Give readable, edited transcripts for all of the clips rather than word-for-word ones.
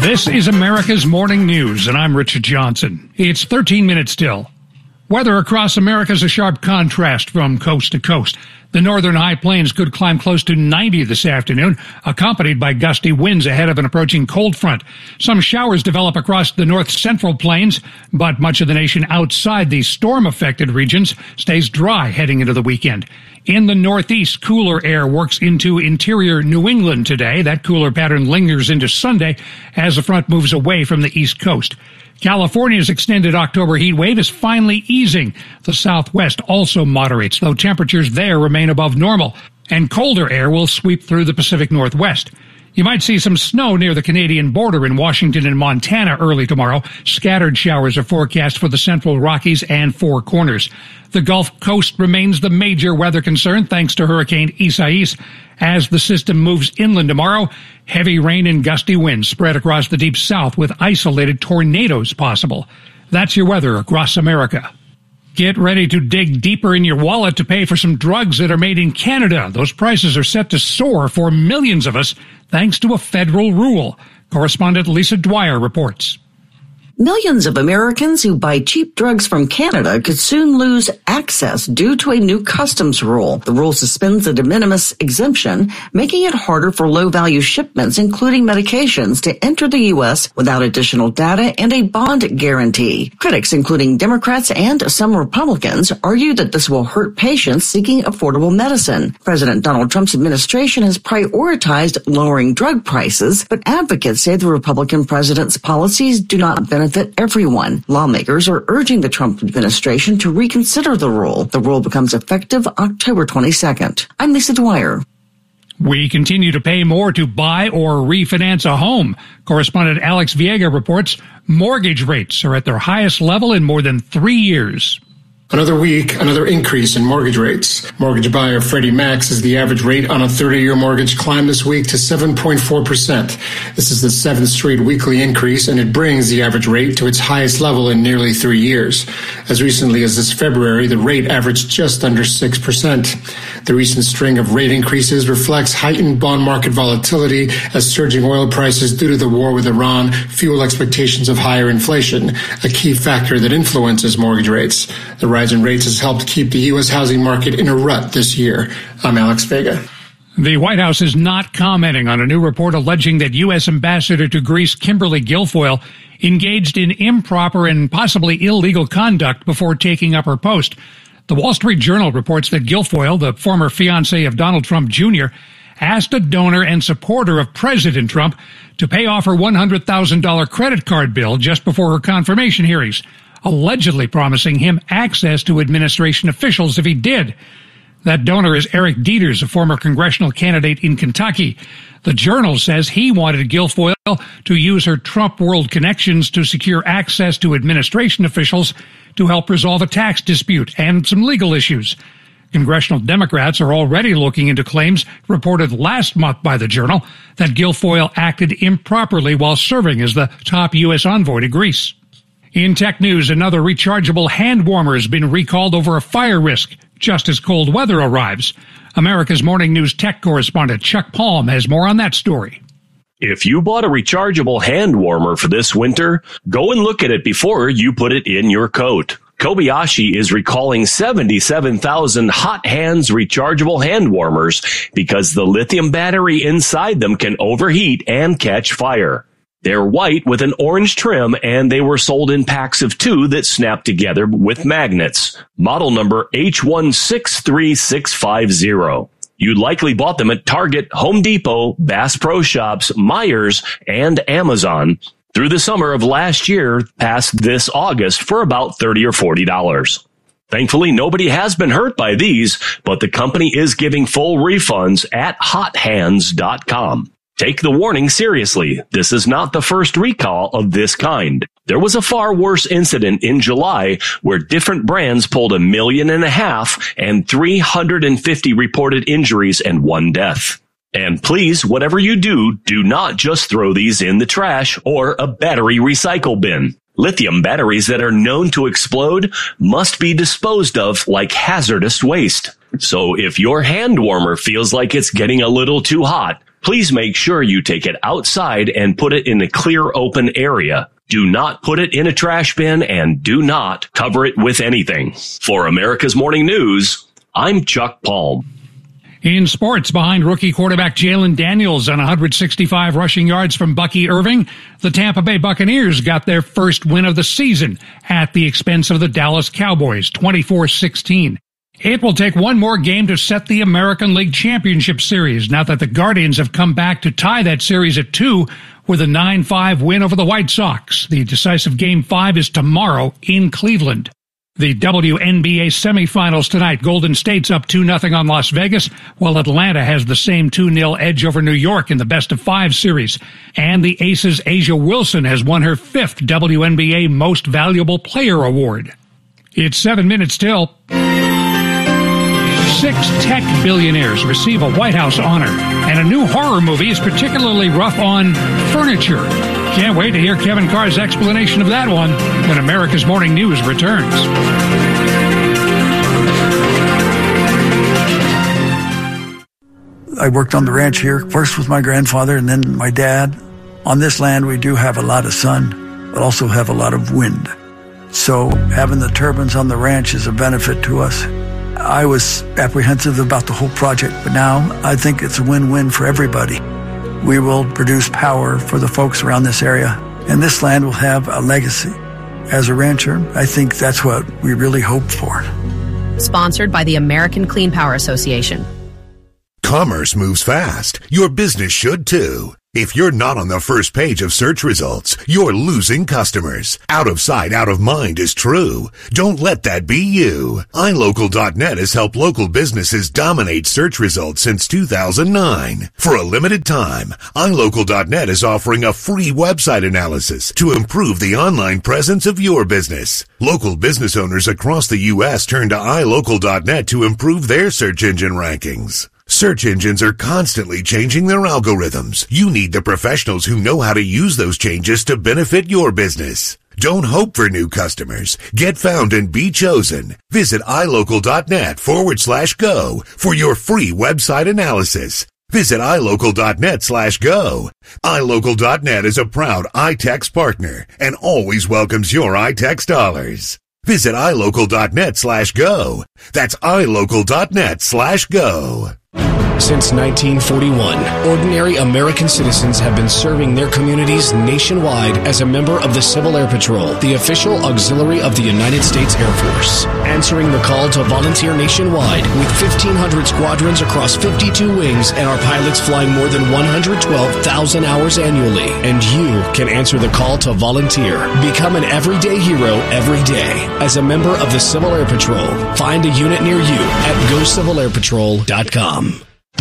This is America's Morning News, and I'm Richard Johnson. It's 13 minutes till. Weather across America is a sharp contrast from coast to coast. The northern high plains could climb close to 90 this afternoon, accompanied by gusty winds ahead of an approaching cold front. Some showers develop across the north central plains, but much of the nation outside these storm-affected regions stays dry heading into the weekend. In the northeast, cooler air works into interior New England today. That cooler pattern lingers into Sunday as the front moves away from the east coast. California's extended October heat wave is finally easing. The southwest also moderates, though temperatures there remain above normal, and colder air will sweep through the Pacific Northwest. You might see some snow near the Canadian border in Washington and Montana early tomorrow. Scattered showers are forecast for the central Rockies and Four Corners. The Gulf Coast remains the major weather concern thanks to Hurricane Isaias. As the system moves inland tomorrow, heavy rain and gusty winds spread across the deep south with isolated tornadoes possible. That's your weather across America. Get ready to dig deeper in your wallet to pay for some drugs that are made in Canada. Those prices are set to soar for millions of us thanks to a federal rule. Correspondent Lisa Dwyer reports. Millions of Americans who buy cheap drugs from Canada could soon lose access due to a new customs rule. The rule suspends the de minimis exemption, making it harder for low-value shipments, including medications, to enter the U.S. without additional data and a bond guarantee. Critics, including Democrats and some Republicans, argue that this will hurt patients seeking affordable medicine. President Donald Trump's administration has prioritized lowering drug prices, but advocates say the Republican president's policies do not benefit everyone. Lawmakers are urging the Trump administration to reconsider the rule. The rule becomes effective October 22nd. I'm Lisa Dwyer. We continue to pay more to buy or refinance a home. Correspondent Alex Viega reports mortgage rates are at their highest level in more than 3 years. Another week, another increase in mortgage rates. Mortgage buyer Freddie Mac says the average rate on a 30-year mortgage climbed this week to 7.4%. This is the seventh straight weekly increase, and it brings the average rate to its highest level in nearly 3 years. As recently as this February, the rate averaged just under 6%. The recent string of rate increases reflects heightened bond market volatility as surging oil prices due to the war with Iran fuel expectations of higher inflation, a key factor that influences mortgage rates. The rise in rates has helped keep the U.S. housing market in a rut this year. I'm Alex Vega. The White House is not commenting on a new report alleging that U.S. Ambassador to Greece Kimberly Guilfoyle engaged in improper and possibly illegal conduct before taking up her post. The Wall Street Journal reports that Guilfoyle, the former fiancée of Donald Trump Jr., asked a donor and supporter of President Trump to pay off her $100,000 credit card bill just before her confirmation hearings, allegedly promising him access to administration officials if he did. That donor is Eric Dieters, a former congressional candidate in Kentucky. The Journal says he wanted Guilfoyle to use her Trump world connections to secure access to administration officials to help resolve a tax dispute and some legal issues. Congressional Democrats are already looking into claims reported last month by the Journal that Guilfoyle acted improperly while serving as the top U.S. envoy to Greece. In tech news, another rechargeable hand warmer has been recalled over a fire risk just as cold weather arrives. America's Morning News tech correspondent Chuck Palm has more on that story. If you bought a rechargeable hand warmer for this winter, go and look at it before you put it in your coat. Kobayashi is recalling 77,000 Hot Hands rechargeable hand warmers because the lithium battery inside them can overheat and catch fire. They're white with an orange trim, and they were sold in packs of 2 that snap together with magnets. Model number H163650. You likely bought them at Target, Home Depot, Bass Pro Shops, Myers, and Amazon through the summer of last year past this August for about $30 or $40. Thankfully, nobody has been hurt by these, but the company is giving full refunds at HotHands.com. Take the warning seriously. This is not the first recall of this kind. There was a far worse incident in July where different brands pulled $1.5 million and 350 reported injuries and 1 death. And please, whatever you do, do not just throw these in the trash or a battery recycle bin. Lithium batteries that are known to explode must be disposed of like hazardous waste. So if your hand warmer feels like it's getting a little too hot, please make sure you take it outside and put it in a clear open area. Do not put it in a trash bin and do not cover it with anything. For America's Morning News, I'm Chuck Palm. In sports, behind rookie quarterback Jalen Daniels on 165 rushing yards from Bucky Irving, the Tampa Bay Buccaneers got their first win of the season at the expense of the Dallas Cowboys, 24-16. It will take one more game to set the American League Championship Series now that the Guardians have come back to tie that series at 2 with a 9-5 win over the White Sox. The decisive Game 5 is tomorrow in Cleveland. The WNBA semifinals tonight. Golden State's up 2-0 on Las Vegas, while Atlanta has the same 2-0 edge over New York in the best-of-5 series. And the Aces' A'ja Wilson has won her 5th WNBA Most Valuable Player award. It's 7 minutes till. 6 tech billionaires receive a White House honor, and a new horror movie is particularly rough on furniture. Can't wait to hear Kevin Carr's explanation of that one when America's Morning News returns. I worked on the ranch here, first with my grandfather and then my dad. On this land, we do have a lot of sun, but also have a lot of wind. So having the turbines on the ranch is a benefit to us. I was apprehensive about the whole project, but now I think it's a win-win for everybody. We will produce power for the folks around this area, and this land will have a legacy. As a rancher, I think that's what we really hope for. Sponsored by the American Clean Power Association. Commerce moves fast. Your business should too. If you're not on the first page of search results, you're losing customers. Out of sight, out of mind is true. Don't let that be you. iLocal.net has helped local businesses dominate search results since 2009. For a limited time, iLocal.net is offering a free website analysis to improve the online presence of your business. Local business owners across the U.S. turn to iLocal.net to improve their search engine rankings. Search engines are constantly changing their algorithms. You need the professionals who know how to use those changes to benefit your business. Don't hope for new customers. Get found and be chosen. Visit iLocal.net/go for your free website analysis. Visit iLocal.net/go. iLocal.net is a proud iTex partner and always welcomes your iTex dollars. Visit iLocal.net/go. That's iLocal.net/go. Since 1941, ordinary American citizens have been serving their communities nationwide as a member of the Civil Air Patrol, the official auxiliary of the United States Air Force. Answering the call to volunteer nationwide with 1,500 squadrons across 52 wings and our pilots flying more than 112,000 hours annually. And you can answer the call to volunteer. Become an everyday hero every day as a member of the Civil Air Patrol. Find a unit near you at GoCivilAirPatrol.com.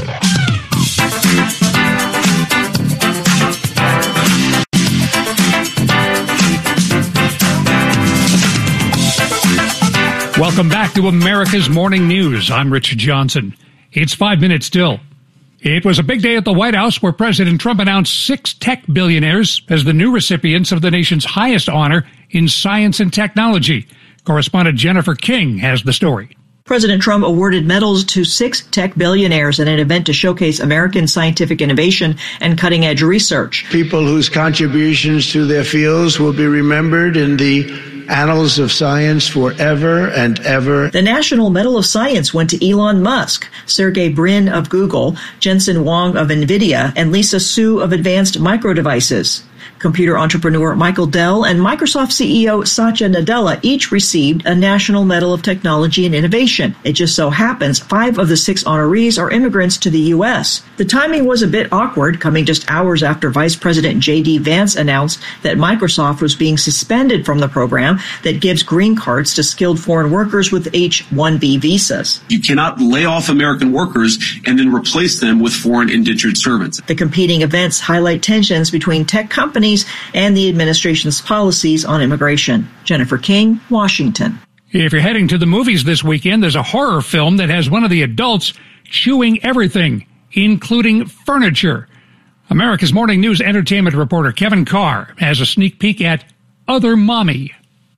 Welcome back to America's Morning News. I'm Richard Johnson. It's 5 minutes till. It was a big day at the White House where President Trump announced 6 tech billionaires as the new recipients of the nation's highest honor in science and technology. Correspondent Jennifer King has the story. President Trump awarded medals to 6 tech billionaires in an event to showcase American scientific innovation and cutting-edge research. People whose contributions to their fields will be remembered in the annals of science forever and ever. The National Medal of Science went to Elon Musk, Sergey Brin of Google, Jensen Huang of NVIDIA, and Lisa Su of Advanced Micro Devices. Computer entrepreneur Michael Dell and Microsoft CEO Satya Nadella each received a National Medal of Technology and Innovation. It just so happens 5 of the 6 honorees are immigrants to the U.S. The timing was a bit awkward, coming just hours after Vice President J.D. Vance announced that Microsoft was being suspended from the program that gives green cards to skilled foreign workers with H-1B visas. You cannot lay off American workers and then replace them with foreign indentured servants. The competing events highlight tensions between tech companies and the administration's policies on immigration. Jennifer King, Washington. If you're heading to the movies this weekend, there's a horror film that has one of the adults chewing everything, including furniture. America's Morning News entertainment reporter Kevin Carr has a sneak peek at Other Mommy.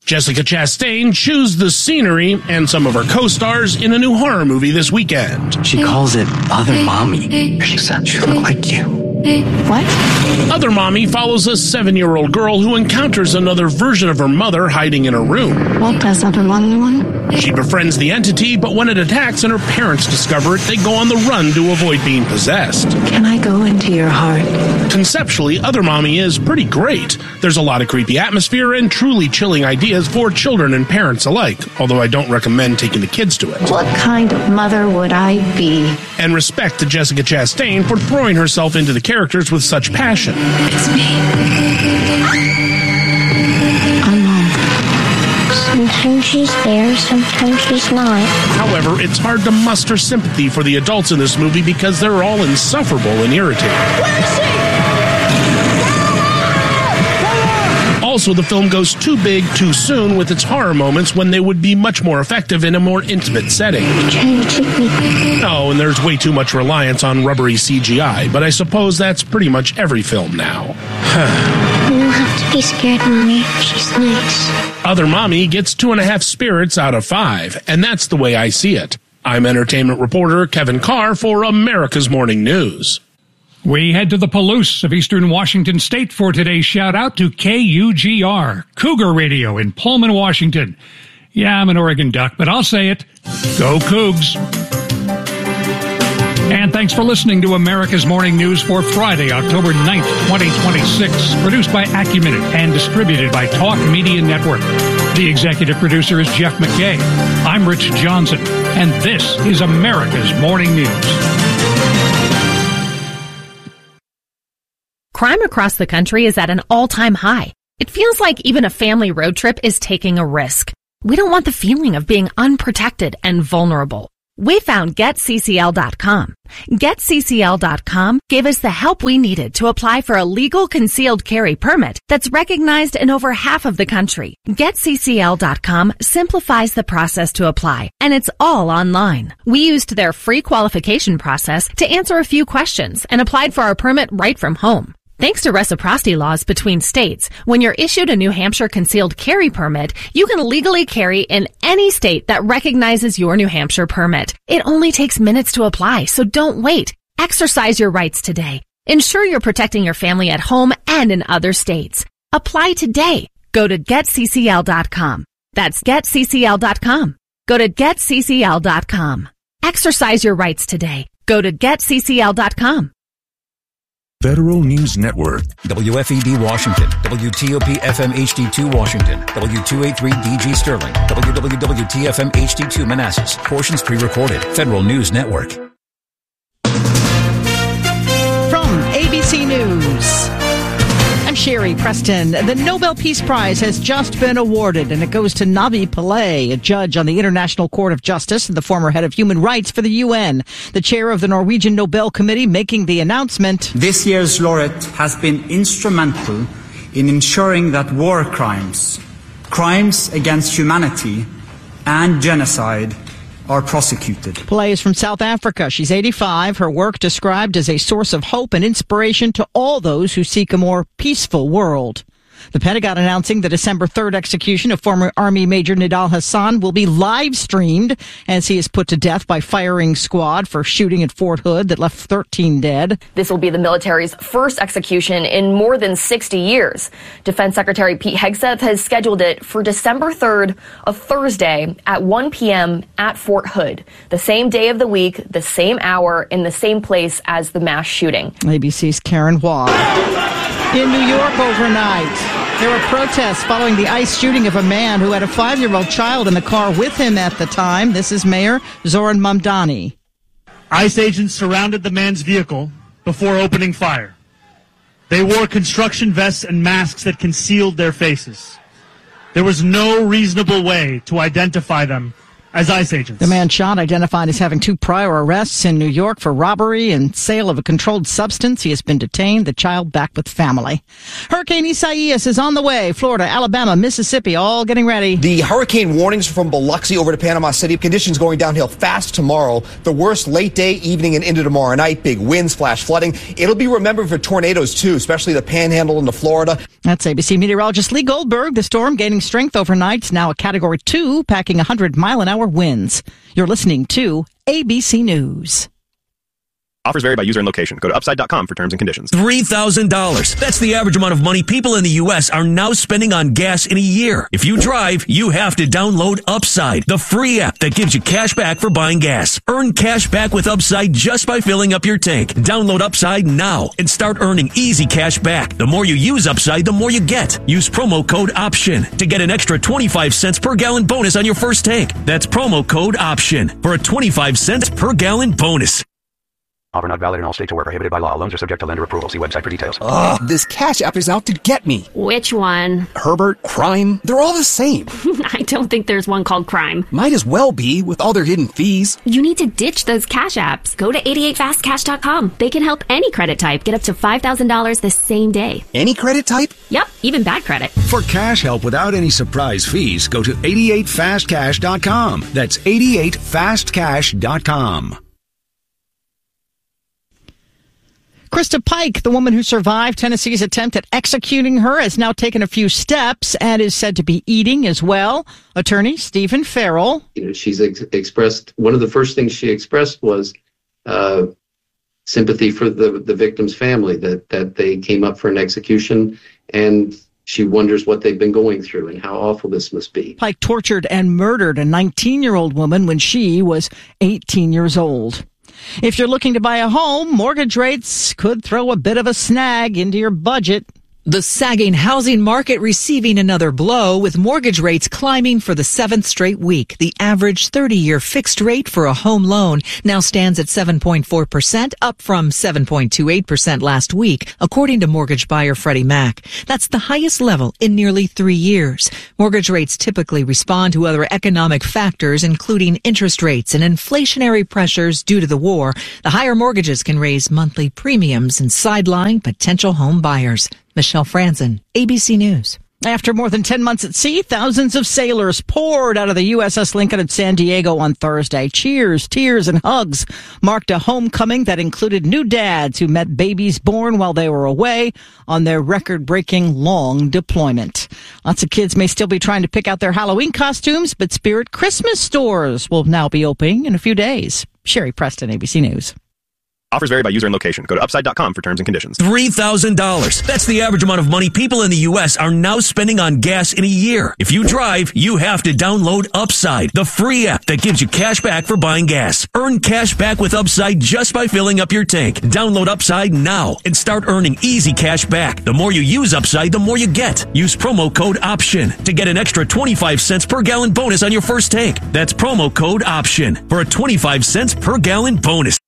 Jessica Chastain chews the scenery and some of her co-stars in a new horror movie this weekend. She calls it Other Mommy. She said she looked like you. What? Other Mommy follows a 7-year-old girl who encounters another version of her mother hiding in a room. What does Other Mommy want? She befriends the entity, but when it attacks and her parents discover it, they go on the run to avoid being possessed. Can I go into your heart? Conceptually, Other Mommy is pretty great. There's a lot of creepy atmosphere and truly chilling ideas for children and parents alike, although I don't recommend taking the kids to it. What kind of mother would I be? And respect to Jessica Chastain for throwing herself into the characters with such passion. It's me. I'm Mom. Sometimes she's there, sometimes she's not. However, it's hard to muster sympathy for the adults in this movie because they're all insufferable and irritating. Where is she? Also, the film goes too big too soon with its horror moments when they would be much more effective in a more intimate setting. Oh, and there's way too much reliance on rubbery CGI, but I suppose that's pretty much every film now. You don't have to be scared, Mommy. She's nice. Other Mommy gets 2.5 spirits out of 5, and that's the way I see it. I'm entertainment reporter Kevin Carr for America's Morning News. We head to the Palouse of eastern Washington State for today's shout-out to KUGR, Cougar Radio in Pullman, Washington. Yeah, I'm an Oregon Duck, but I'll say it. Go Cougs! And thanks for listening to America's Morning News for Friday, October 9th, 2026. Produced by Acuminute and distributed by Talk Media Network. The executive producer is Jeff McKay. I'm Rich Johnson, and this is America's Morning News. Crime across the country is at an all-time high. It feels like even a family road trip is taking a risk. We don't want the feeling of being unprotected and vulnerable. We found GetCCL.com. GetCCL.com gave us the help we needed to apply for a legal concealed carry permit that's recognized in over half of the country. GetCCL.com simplifies the process to apply, and it's all online. We used their free qualification process to answer a few questions and applied for our permit right from home. Thanks to reciprocity laws between states, when you're issued a New Hampshire concealed carry permit, you can legally carry in any state that recognizes your New Hampshire permit. It only takes minutes to apply, so don't wait. Exercise your rights today. Ensure you're protecting your family at home and in other states. Apply today. Go to GetCCL.com. That's GetCCL.com. Go to GetCCL.com. Exercise your rights today. Go to GetCCL.com. Federal News Network. WFED Washington. WTOP FM HD2 Washington. W283DG Sterling. WWWTFM HD2 Manassas. Portions pre-recorded. Federal News Network. From ABC News, I'm Sherry Preston. The Nobel Peace Prize has just been awarded, and it goes to Navi Pillay, a judge on the International Court of Justice and the former head of human rights for the UN. The chair of the Norwegian Nobel Committee making the announcement. This year's laureate has been instrumental in ensuring that war crimes, crimes against humanity, and genocide are prosecuted. Pillay is from South Africa. She's 85. Her work described as a source of hope and inspiration to all those who seek a more peaceful world. The Pentagon announcing the December 3rd execution of former Army Major Nidal Hasan will be live-streamed as he is put to death by firing squad for shooting at Fort Hood that left 13 dead. This will be the military's first execution in more than 60 years. Defense Secretary Pete Hegseth has scheduled it for December 3rd, a Thursday, at 1 p.m. at Fort Hood, the same day of the week, the same hour, in the same place as the mass shooting. ABC's Karen Waugh. In New York overnight, there were protests following the ICE shooting of a man who had a 5-year-old child in the car with him at the time. This is Mayor Zoran Mamdani. ICE agents surrounded the man's vehicle before opening fire. They wore construction vests and masks that concealed their faces. There was no reasonable way to identify them as ICE agents. The man shot, identified as having 2 prior arrests in New York for robbery and sale of a controlled substance. He has been detained. The child back with family. Hurricane Isaias is on the way. Florida, Alabama, Mississippi, all getting ready. The hurricane warnings from Biloxi over to Panama City. Conditions going downhill fast tomorrow. The worst late day, evening, and into tomorrow night. Big winds, flash flooding. It'll be remembered for tornadoes, too, especially the Panhandle into Florida. That's ABC meteorologist Lee Goldberg. The storm gaining strength overnight. It's now a Category 2, packing 100-mile-an-hour winds. You're listening to ABC News. Offers vary by user and location. Go to upside.com for terms and conditions. $3,000. That's the average amount of money people in the U.S. are now spending on gas in a year. If you drive, you have to download Upside, the free app that gives you cash back for buying gas. Earn cash back with Upside just by filling up your tank. Download Upside now and start earning easy cash back. The more you use Upside, the more you get. Use promo code OPTION to get an extra 25 cents per gallon bonus on your first tank. That's promo code OPTION for a 25 cents per gallon bonus. Offer not valid in all states or where prohibited by law. Loans are subject to lender approval. See website for details. Ugh, this Cash App is out to get me. Which one? Herbert, Crime, they're all the same. I don't think there's one called Crime. Might as well be with all their hidden fees. You need to ditch those Cash Apps. Go to 88fastcash.com. They can help any credit type get up to $5,000 the same day. Any credit type? Yep, even bad credit. For cash help without any surprise fees, go to 88fastcash.com. That's 88fastcash.com. Krista Pike, the woman who survived Tennessee's attempt at executing her, has now taken a few steps and is said to be eating as well. Attorney Stephen Farrell. She's expressed, one of the first things she expressed was sympathy for the victim's family, that they came up for an execution, and she wonders what they've been going through and how awful this must be. Pike tortured and murdered a 19-year-old woman when she was 18 years old. If you're looking to buy a home, mortgage rates could throw a bit of a snag into your budget. The sagging housing market receiving another blow, with mortgage rates climbing for the 7th straight week. The average 30-year fixed rate for a home loan now stands at 7.4%, up from 7.28% last week, according to mortgage buyer Freddie Mac. That's the highest level in nearly 3 years. Mortgage rates typically respond to other economic factors, including interest rates and inflationary pressures due to the war. The higher mortgages can raise monthly premiums and sideline potential home buyers. Michelle Franzen, ABC News. After more than 10 months at sea, thousands of sailors poured out of the USS Lincoln at San Diego on Thursday. Cheers, tears, and hugs marked a homecoming that included new dads who met babies born while they were away on their record-breaking long deployment. Lots of kids may still be trying to pick out their Halloween costumes, but Spirit Christmas stores will now be opening in a few days. Sherry Preston, ABC News. Offers vary by user and location. Go to upside.com for terms and conditions. $3,000. That's the average amount of money people in the U.S. are now spending on gas in a year. If you drive, you have to download Upside, the free app that gives you cash back for buying gas. Earn cash back with Upside just by filling up your tank. Download Upside now and start earning easy cash back. The more you use Upside, the more you get. Use promo code OPTION to get an extra 25 cents per gallon bonus on your first tank. That's promo code OPTION for a 25 cents per gallon bonus.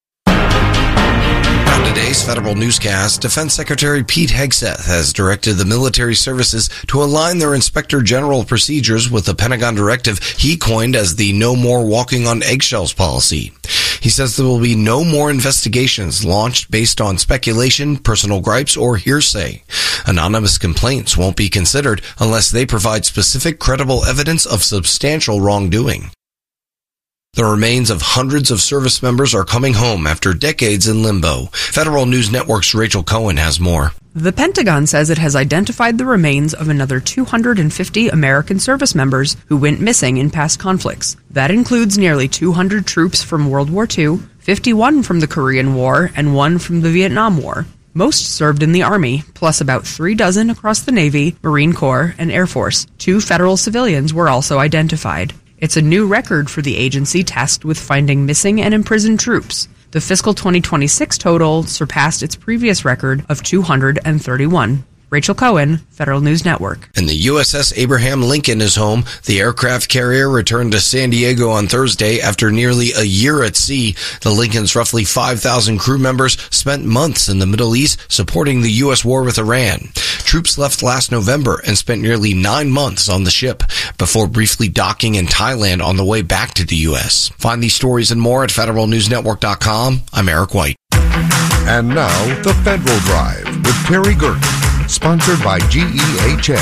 On today's Federal Newscast, Defense Secretary Pete Hegseth has directed the military services to align their Inspector General procedures with the Pentagon directive he coined as the No More Walking on Eggshells policy. He says there will be no more investigations launched based on speculation, personal gripes, or hearsay. Anonymous complaints won't be considered unless they provide specific, credible evidence of substantial wrongdoing. The remains of hundreds of service members are coming home after decades in limbo. Federal News Network's Rachel Cohen has more. The Pentagon says it has identified the remains of another 250 American service members who went missing in past conflicts. That includes nearly 200 troops from World War II, 51 from the Korean War, and 1 from the Vietnam War. Most served in the Army, plus about 36 across the Navy, Marine Corps, and Air Force. 2 federal civilians were also identified. It's a new record for the agency tasked with finding missing and imprisoned troops. The fiscal 2026 total surpassed its previous record of 231. Rachel Cohen, Federal News Network. And the USS Abraham Lincoln is home. The aircraft carrier returned to San Diego on Thursday after nearly a year at sea. The Lincoln's roughly 5,000 crew members spent months in the Middle East supporting the U.S. war with Iran. Troops left last November and spent nearly 9 months on the ship. before briefly docking in Thailand on the way back to the U.S. Find these stories and more at federalnewsnetwork.com. I'm Eric White. And now, The Federal Drive with Terry Gerton, sponsored by GEHA.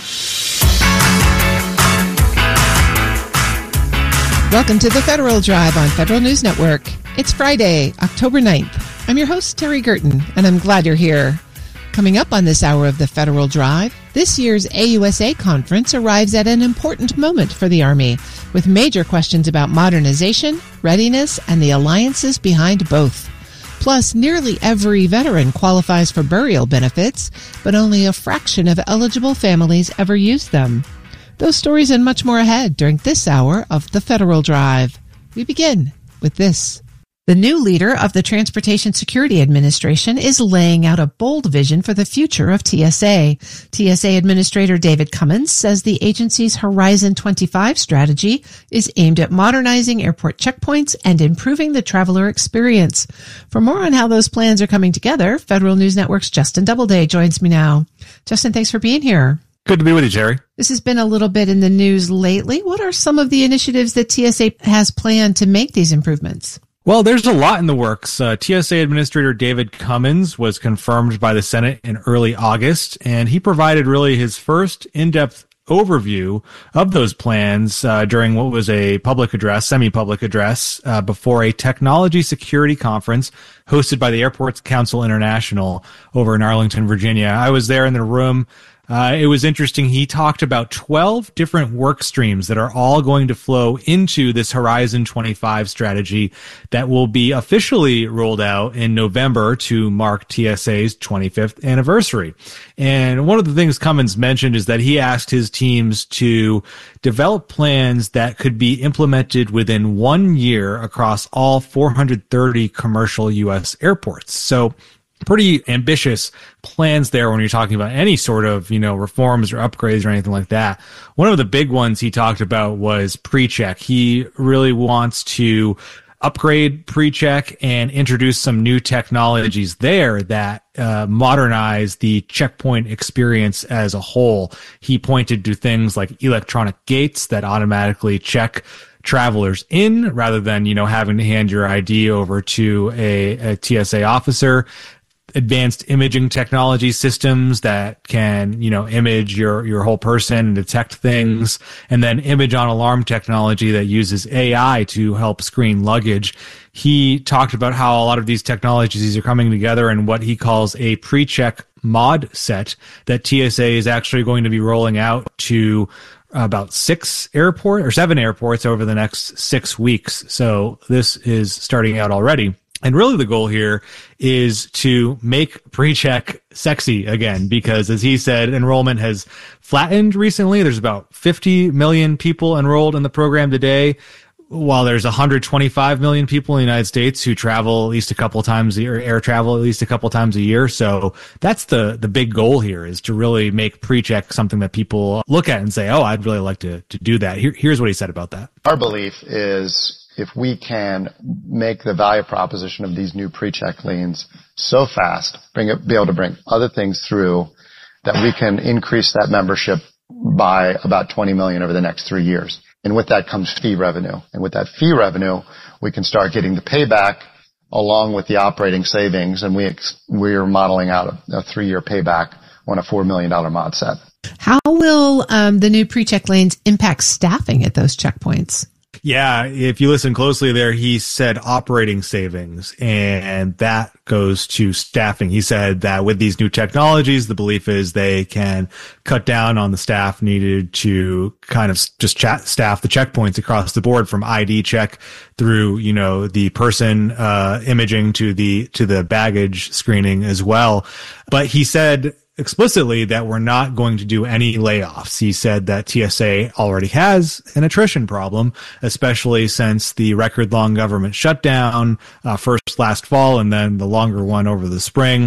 Welcome to The Federal Drive on Federal News Network. It's Friday, October 9th. I'm your host, Terry Gerton, and I'm glad you're here. Coming up on this hour of The Federal Drive, this year's AUSA conference arrives at an important moment for the Army, with major questions about modernization, readiness, and the alliances behind both. Plus, nearly every veteran qualifies for burial benefits, but only a fraction of eligible families ever use them. Those stories and much more ahead during this hour of The Federal Drive. We begin with this. The new leader of the Transportation Security Administration is laying out a bold vision for the future of TSA. TSA Administrator David Cummins says the agency's Horizon 25 strategy is aimed at modernizing airport checkpoints and improving the traveler experience. For more on how those plans are coming together, Federal News Network's Justin Doubleday joins me now. Justin, thanks for being here. Good to be with you, Jerry. This has been a little bit in the news lately. What are some of the initiatives that TSA has planned to make these improvements? Well, there's a lot in the works. TSA Administrator David Cummins was confirmed by the Senate in early August, and he provided really his first in-depth overview of those plans during what was a public address, semi-public address, before a technology security conference hosted by the Airports Council International over in Arlington, Virginia. I was there in the room. It was interesting. He talked about 12 different work streams that are all going to flow into this Horizon 25 strategy that will be officially rolled out in November to mark TSA's 25th anniversary. And one of the things Cummins mentioned is that he asked his teams to develop plans that could be implemented within 1 year across all 430 commercial U.S. airports. So pretty ambitious plans there when you're talking about any sort of, reforms or upgrades or anything like that. One of the big ones he talked about was PreCheck. He really wants to upgrade PreCheck and introduce some new technologies there that modernize the checkpoint experience as a whole. He pointed to things like electronic gates that automatically check travelers in rather than, having to hand your ID over to a TSA officer. Advanced imaging technology systems that can, image your whole person and detect things, and then image on alarm technology that uses AI to help screen luggage. He talked about how a lot of these technologies are coming together in what he calls a PreCheck mod set that TSA is actually going to be rolling out to about 7 airports over the next 6 weeks. So this is starting out already. And really the goal here is to make PreCheck sexy again, because as he said, enrollment has flattened recently. There's about 50 million people enrolled in the program today, while there's 125 million people in the United States who travel at least a couple times a year, air travel at least a couple times a year. So that's the big goal here, is to really make PreCheck something that people look at and say, oh, I'd really like to do that. Here's what he said about that. Our belief is, if we can make the value proposition of these new PreCheck lanes so fast, be able to bring other things through, that we can increase that membership by about 20 million over the next 3 years. And with that comes fee revenue. And with that fee revenue, we can start getting the payback along with the operating savings. And we are modeling out a 3-year payback on a $4 million mod set. How will the new PreCheck lanes impact staffing at those checkpoints? Yeah, if you listen closely there, he said operating savings, and that goes to staffing. He said that with these new technologies, the belief is they can cut down on the staff needed to kind of just staff the checkpoints across the board, from ID check through, the person imaging to the baggage screening as well. But he said explicitly that we're not going to do any layoffs. He said that TSA already has an attrition problem, especially since the record-long government shutdown, first last fall and then the longer one over the spring.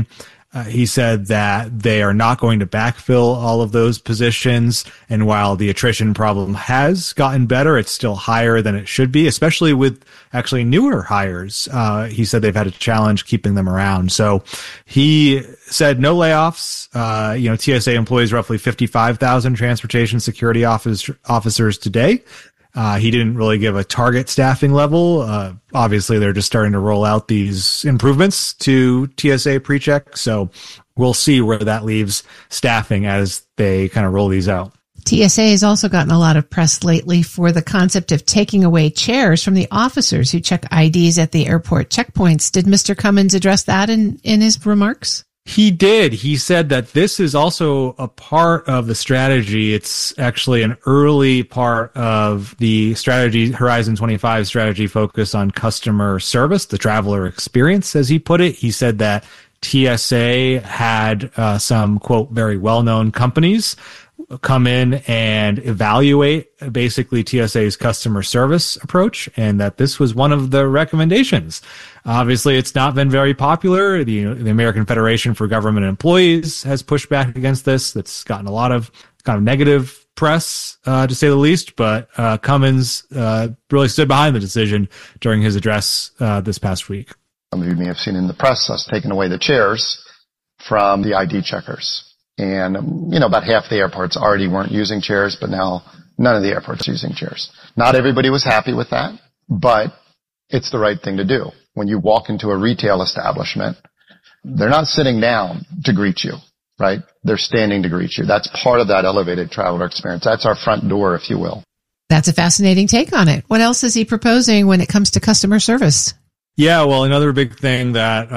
He said that they are not going to backfill all of those positions. And while the attrition problem has gotten better, it's still higher than it should be, especially with actually newer hires. He said they've had a challenge keeping them around. So he said no layoffs. TSA employs roughly 55,000 transportation security officers today. He didn't really give a target staffing level. Obviously, they're just starting to roll out these improvements to TSA PreCheck. So we'll see where that leaves staffing as they kind of roll these out. TSA has also gotten a lot of press lately for the concept of taking away chairs from the officers who check IDs at the airport checkpoints. Did Mr. Cummins address that in his remarks? He did. He said that this is also a part of the strategy. It's actually an early part of the strategy, Horizon 25 strategy focus on customer service, the traveler experience, as he put it. He said that TSA had some, quote, very well-known companies come in and evaluate basically TSA's customer service approach, and that this was one of the recommendations. Obviously, it's not been very popular. The American Federation for Government Employees has pushed back against this. That's gotten a lot of kind of negative press, to say the least, but Cummins really stood behind the decision during his address this past week. Some of you may have seen in the press us taking away the chairs from the ID checkers. And, about half the airports already weren't using chairs, but now none of the airports are using chairs. Not everybody was happy with that, but it's the right thing to do. When you walk into a retail establishment, they're not sitting down to greet you, right? They're standing to greet you. That's part of that elevated traveler experience. That's our front door, if you will. That's a fascinating take on it. What else is he proposing when it comes to customer service? Yeah, well, another big thing that,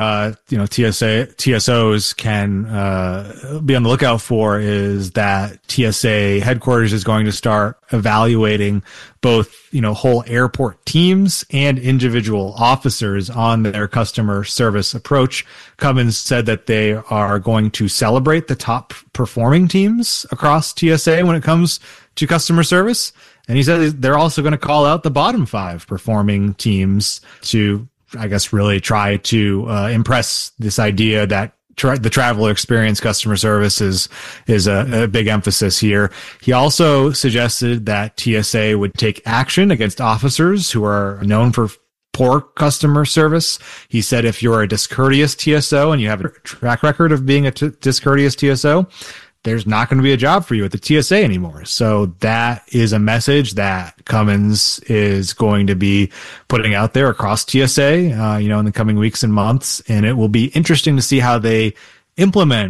TSOs can, be on the lookout for is that TSA headquarters is going to start evaluating both, whole airport teams and individual officers on their customer service approach. Cummins said that they are going to celebrate the top performing teams across TSA when it comes to customer service. And he said they're also going to call out the bottom 5 performing teams to, I guess, really try to impress this idea that the traveler experience customer service is a big emphasis here. He also suggested that TSA would take action against officers who are known for poor customer service. He said if you're a discourteous TSO and you have a track record of being a discourteous TSO, there's not going to be a job for you at the TSA anymore. So that is a message that Cummins is going to be putting out there across TSA, in the coming weeks and months. And it will be interesting to see how they implement